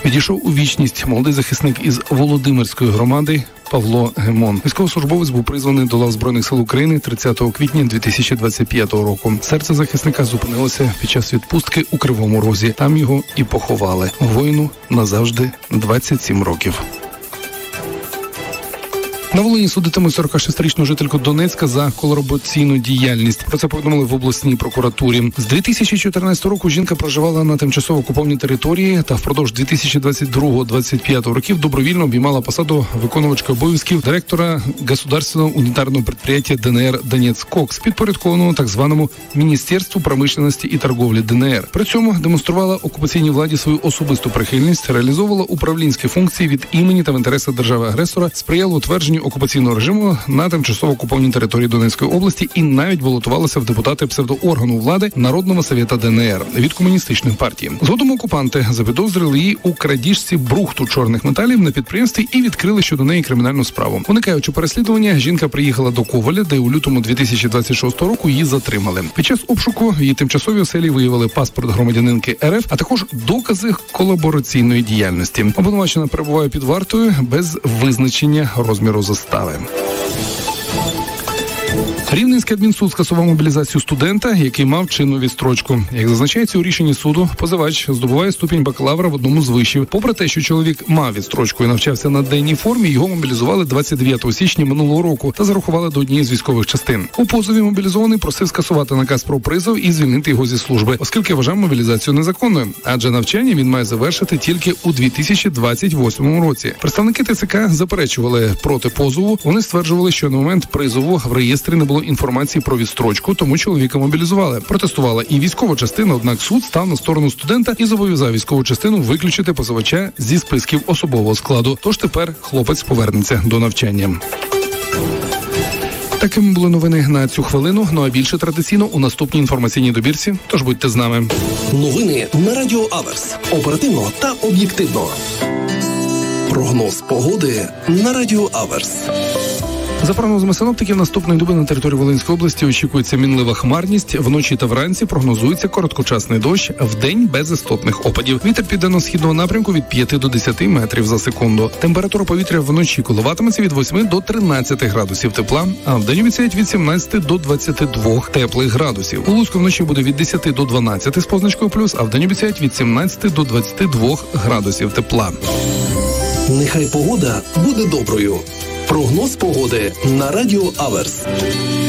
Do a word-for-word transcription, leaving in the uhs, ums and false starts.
Відійшов у вічність молодий захисник із Володимирської громади Павло Гемон. Військовослужбовець був призваний до лав Збройних сил України тридцятого квітня дві тисячі двадцять п'ятого року. Серце захисника зупинилося під час відпустки у Кривому Розі. Там його і поховали. Воїну назавжди двадцять сім років. На Волині судитимуть сорокашестирічну жительку Донецька за колабораційну діяльність. Про це повідомили в обласній прокуратурі. З дві тисячі чотирнадцятого року жінка проживала на тимчасово окупованій території та впродовж дві тисячі двадцять другого - двадцять п'ятого років добровільно обіймала посаду виконувачки обов'язків директора Государственного унітарного підприємства ДНР «Донецьк-Кокс», підпорядкованого так званому Міністерству промишленості і торговлі ДНР. При цьому демонструвала окупаційній владі свою особисту прихильність, реалізовувала управлінські функції від імені та в інтересах держави-агресора, сприяла утвердженню окупаційного режиму на тимчасово окупованій території Донецької області і навіть балотувалася в депутати псевдооргану влади Народного совєта ДНР від комуністичної партії. Згодом окупанти запідозрили її у крадіжці брухту чорних металів на підприємстві і відкрили щодо неї кримінальну справу. Уникаючи переслідування, жінка приїхала до Коваля, де у лютому дві тисячі двадцять шостого року її затримали. Під час обшуку в її тимчасовій оселі виявили паспорт громадянинки РФ, а також докази колабораційної діяльності. Обвинувачена перебуває під вартою без визначення розміру застави. Рівненський адмінсуд скасував мобілізацію студента, який мав чинну відстрочку. Як зазначається у рішенні суду, позивач здобуває ступінь бакалавра в одному з вишів. Попри те, що чоловік мав відстрочку і навчався на денній формі, його мобілізували двадцять дев'ятого січня минулого року та зарахували до однієї з військових частин. У позові мобілізований просив скасувати наказ про призов і звільнити його зі служби, оскільки вважав мобілізацію незаконною. Адже навчання він має завершити тільки у дві тисячі двадцять восьмому році. Представники ТЦК заперечували проти позову. Вони стверджували, що на момент призову в реєстрі не було інформації про відстрочку, тому чоловіка мобілізували. Протестувала і військова частина, однак суд став на сторону студента і зобов'язав військову частину виключити позивача зі списків особового складу. Тож тепер хлопець повернеться до навчання. Такими були новини на цю хвилину. Ну а більше традиційно у наступній інформаційній добірці. Тож будьте з нами. Новини на Радіо Аверс. Оперативно та об'єктивно. Прогноз погоди на Радіо Аверс. За прогнозами синоптиків, наступної доби на території Волинської області очікується мінлива хмарність. Вночі та вранці прогнозується короткочасний дощ, вдень без істотних опадів. Вітер південно-східного напрямку від п'яти до десяти метрів за секунду. Температура повітря вночі коливатиметься від восьми до тринадцяти градусів тепла, а вдень обіцяють від сімнадцяти до двадцяти двох теплих градусів. У Луцьку вночі буде від десяти до дванадцяти з позначкою плюс, а вдень обіцяють від сімнадцяти до двадцяти двох градусів тепла. Нехай погода буде доброю. Прогноз погоди на Радіо Аверс.